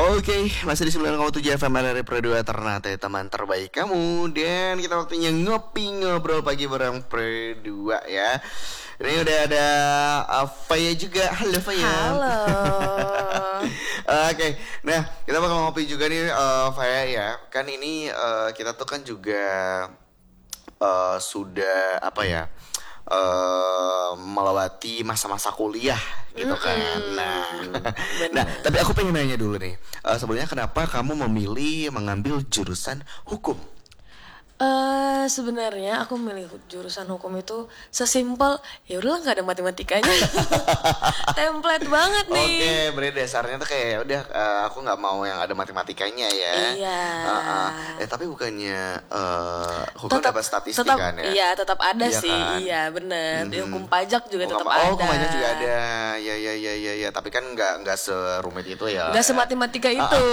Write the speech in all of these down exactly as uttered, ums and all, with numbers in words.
Oke, masih di sembilan koma tujuh F M R R I Pro dua Ternate, teman terbaik kamu. Dan kita waktunya ngopi ngobrol pagi bareng Pro dua ya. Ini udah ada uh, Faya juga. Halo Faya. Halo. Oke, nah kita bakal ngopi juga nih uh, Faya ya. Kan ini uh, kita tuh kan juga uh, sudah apa ya uh, melewati masa-masa kuliah gitu kan. Mm-hmm. Nah, nah, tapi aku pengen nanya dulu nih. Uh, sebelumnya kenapa kamu memilih mengambil jurusan hukum? Uh, sebenarnya aku milih jurusan hukum itu sesimpel ya udahlah nggak ada matematikanya. Template banget nih. Oke, okay, berarti dasarnya tuh kayak udah uh, aku nggak mau yang ada matematikanya ya. Iya. Uh-uh. Eh tapi bukannya uh, hukum tetap, dapat statistik tetap, kan ya? Iya tetap ada iya sih. Kan? Iya benar. Hmm. Di hukum pajak juga hukum, tetap oh, ada. Oh hukum pajak juga ada. Ya ya ya ya ya. Tapi kan nggak nggak serumit itu ya. Nggak sematematika itu.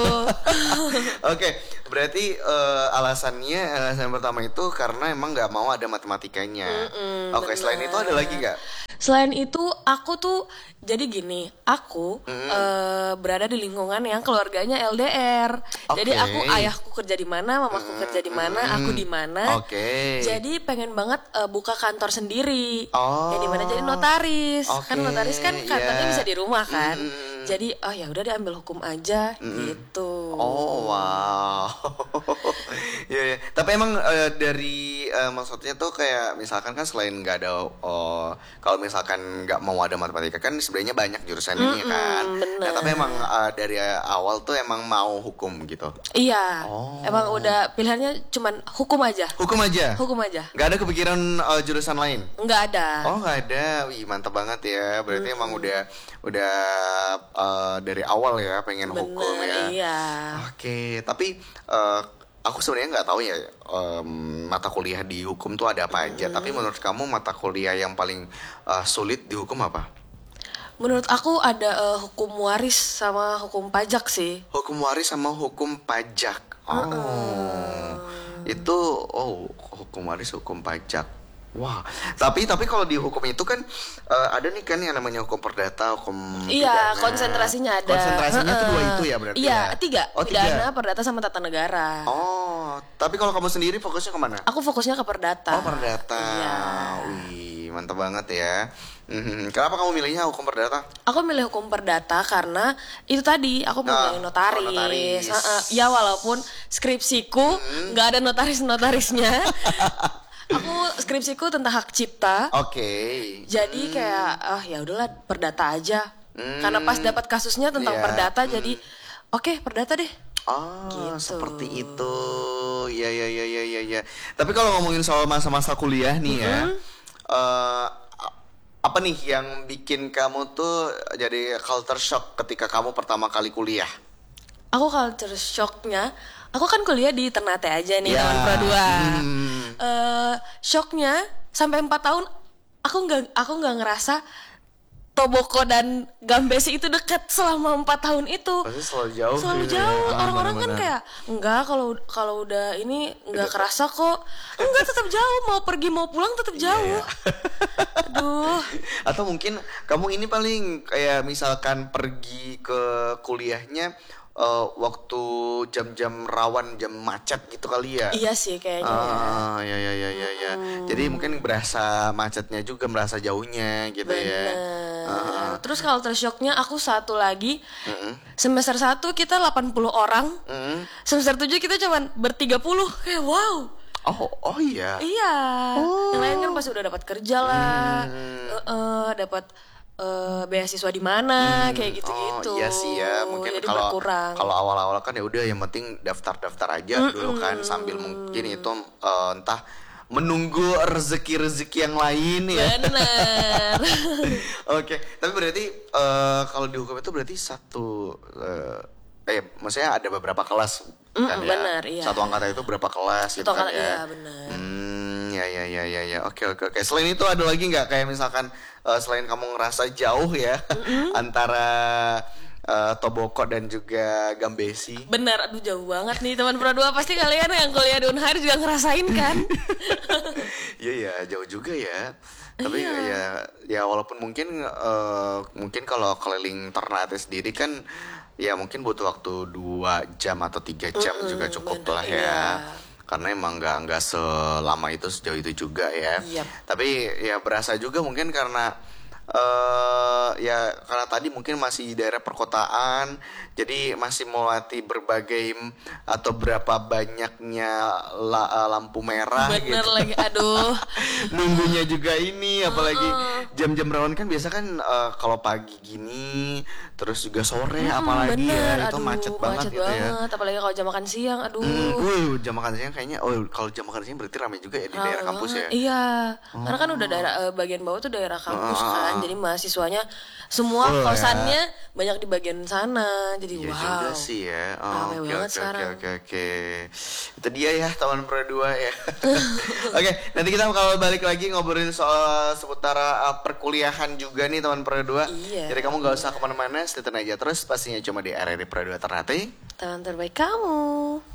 Oke, okay, berarti uh, alasannya alasan pertama itu karena emang nggak mau ada matematikanya. Oke, okay, selain itu ada lagi nggak? Selain itu aku tuh jadi gini, aku mm. uh, berada di lingkungan yang keluarganya L D R. Okay. Jadi aku ayahku kerja di mana, mamaku mm. kerja di mana, mm. aku di mana. Oke. Okay. Jadi pengen banget uh, buka kantor sendiri. Oh. Ya di mana jadi notaris. Okay. Kan notaris kan kantornya yeah. bisa di rumah kan. Mm. Jadi oh ya udah diambil hukum aja mm. gitu. Oh wow. Ya, ya. Tapi emang uh, dari uh, maksudnya tuh kayak misalkan kan selain nggak ada uh, kalau misalkan nggak mau ada matematika kan sebenarnya banyak jurusan ini kan. Nah, tapi emang uh, dari awal tuh emang mau hukum gitu. Iya. Oh. Emang udah pilihannya cuman hukum aja. Hukum aja. Hukum aja. Nggak ada kepikiran uh, jurusan lain. Nggak ada. Oh nggak ada. Wih mantap banget ya. Berarti hmm. emang udah udah uh, dari awal ya pengen Bener, hukum ya. Iya. Oke. Tapi uh, aku sebenarnya nggak tahu ya um, mata kuliah di hukum tuh ada apa aja. Hmm. Tapi menurut kamu mata kuliah yang paling uh, sulit di hukum apa? Menurut aku ada uh, hukum waris sama hukum pajak sih. Hukum waris sama hukum pajak. Oh, uh-uh. itu oh hukum waris hukum pajak. Wah, tapi tapi kalau di hukum itu kan uh, ada nih kan yang namanya hukum perdata, hukum iya, pidana. Konsentrasinya ada. Konsentrasinya tuh dua itu ya berarti. Iya, ya? tiga. Oh, pidana, tiga. Perdata sama tata negara. Oh, tapi kalau kamu sendiri fokusnya kemana? Aku fokusnya ke perdata. Oh, perdata. Iya. Wih, mantap banget ya. Hmm, kenapa kamu milihnya hukum perdata? Aku milih hukum perdata karena itu tadi aku mau nah, notaris. Oh, notaris. Uh-uh. Ya walaupun skripsiku nggak hmm. ada notaris-notarisnya. Aku skripsiku tentang hak cipta. Oke. Okay. Jadi hmm. kayak ah oh, ya udahlah perdata aja. Hmm. Karena pas dapat kasusnya tentang yeah. perdata hmm. jadi oke, okay, perdata deh. Oh, gitu. Seperti itu. Ya ya ya ya ya ya. Tapi kalau ngomongin soal masa-masa kuliah nih mm-hmm. ya. Uh, apa nih yang bikin kamu tuh jadi culture shock ketika kamu pertama kali kuliah? Aku culture shocknya, aku kan kuliah di Ternate aja nih, yeah. Taman Pro dua. Hmm. Uh, shocknya sampai empat tahun aku nggak aku nggak ngerasa Toboko dan Gambesi itu dekat selama empat tahun itu. Pasti selalu jauh. Selalu gitu jauh. Ya. Orang-orang ah, kan kayak enggak kalau kalau udah ini enggak kerasa kok. Enggak, tetap jauh. Mau pergi mau pulang tetap jauh. Yeah. Aduh. Atau mungkin kamu ini paling kayak misalkan pergi ke kuliahnya Uh, waktu jam-jam rawan, jam macet gitu kali ya. Iya sih kayaknya. Ah, ya ya ya ya ya. Hmm. Jadi mungkin berasa macetnya juga, berasa jauhnya gitu. Bener. Ya. Uh. Terus kalau tershocknya aku satu lagi. Uh-uh. Semester satu kita delapan puluh orang. Uh-uh. Semester tujuh kita cuma bertiga puluh. Kayak wow. Oh, oh iya. Iya. Oh. Yang lain kan pasti udah dapat kerja lah. Hmm. Uh-uh, dapat Uh, beasiswa di mana hmm, kayak gitu-gitu. Oh iya sih ya, mungkin kalau kalau awal-awal kan ya udah yang penting daftar-daftar aja mm-mm. dulu kan sambil mungkin itu uh, entah menunggu rezeki-rezeki yang lain ya. Benar. Oke, okay. Tapi berarti uh, kalau di hukum itu berarti satu uh, eh maksudnya ada beberapa kelas mm, kan ya. Benar, iya. Satu angkatan itu berapa kelas gitu kan ya. Iya, benar. Hmm, ya ya ya ya ya. Oke oke oke. Selain itu ada lagi nggak kayak misalkan uh, selain kamu ngerasa jauh ya mm-hmm. antara uh, Toboko dan juga Gambesi. Bener, aduh jauh banget nih teman Pro dua. Pasti kalian yang kuliah di Unhar juga ngerasain kan? Iya ya, jauh juga ya. Tapi Iya. ya ya walaupun mungkin uh, mungkin kalau keliling Ternate sendiri kan ya mungkin butuh waktu dua jam atau tiga jam Mm-mm, juga cukup bener, lah ya. iya. Karena emang nggak nggak selama itu sejauh itu juga ya. Yap. Tapi ya berasa juga mungkin karena eh ya karena tadi mungkin masih di daerah perkotaan, jadi masih melatih berbagai m- atau berapa banyaknya la- eh, lampu merah Bener gitu. lagi, aduh. Nunggunya juga ini, apalagi jam-jam rawan kan biasa kan eh, kalau pagi gini, terus juga sore apalagi Bener, ya itu aduh, macet banget gitu ya. banget. Apalagi kalau jam makan siang, aduh. Hmm, uh, jam makan siang kayaknya, oh kalau jam makan siang berarti ramai juga ya di daerah Rame kampus ya. banget. Iya, karena kan udah daerah eh, bagian bawah tuh daerah kampus kan, jadi mahasiswanya semua Oh, ya. kosannya banyak di bagian sana, jadi Iya wow. juga sih ya. Oh, Rame oke, banget oke, sekarang. oke, oke, oke. Itu dia ya teman Pro dua ya. Oke, nanti kita kalau balik lagi ngobrolin soal seputar uh, perkuliahan juga nih teman Pro dua. Iya. Jadi kamu gak usah kemana-mana, stay tune aja terus pastinya cuma di R R D Pro dua Ternate. Teman terbaik kamu.